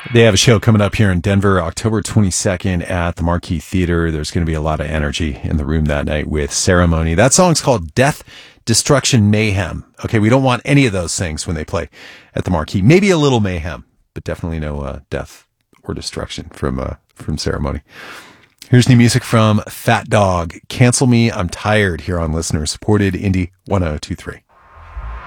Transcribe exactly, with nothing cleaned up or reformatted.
They have a show coming up here in Denver, October twenty-second at the Marquee Theater. There's going to be a lot of energy in the room that night with Ceremony. That song's called Death, Destruction, Mayhem. Okay, we don't want any of those things when they play at the Marquee. Maybe a little mayhem, but definitely no uh, death or destruction from uh, from Ceremony. Here's new music from Fat Dog. Cancel Me, I'm Tired, here on listener-supported Indie one oh two three.